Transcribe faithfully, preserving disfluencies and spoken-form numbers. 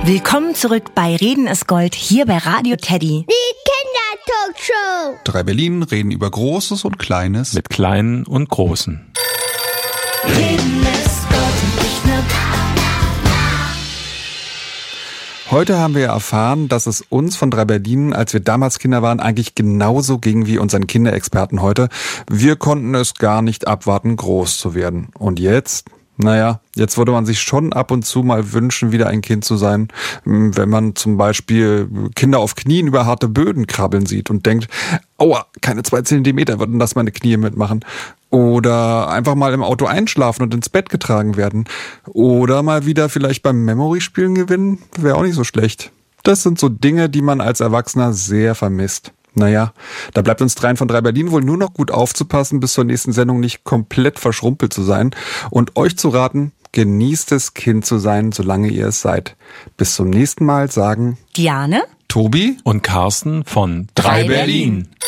Willkommen zurück bei Reden ist Gold, hier bei Radio Teddy. Die Kindertalkshow. Drei Berlin reden über Großes und Kleines. Mit Kleinen und Großen. Reden ist Gold und nicht nur Heute haben wir erfahren, dass es uns von Drei Berlin, als wir damals Kinder waren, eigentlich genauso ging wie unseren Kinderexperten heute. Wir konnten es gar nicht abwarten, groß zu werden. Und jetzt? Naja, jetzt würde man sich schon ab und zu mal wünschen, wieder ein Kind zu sein, wenn man zum Beispiel Kinder auf Knien über harte Böden krabbeln sieht und denkt, aua, keine zwei Zentimeter würden das meine Knie mitmachen. Oder einfach mal im Auto einschlafen und ins Bett getragen werden. Oder mal wieder vielleicht beim Memory-Spielen gewinnen, wäre auch nicht so schlecht. Das sind so Dinge, die man als Erwachsener sehr vermisst. Naja, da bleibt uns dreien von Drei Berlin wohl nur noch gut aufzupassen, bis zur nächsten Sendung nicht komplett verschrumpelt zu sein und euch zu raten, genießt es, Kind zu sein, solange ihr es seid. Bis zum nächsten Mal sagen Diane, Tobi und Carsten von Drei Berlin.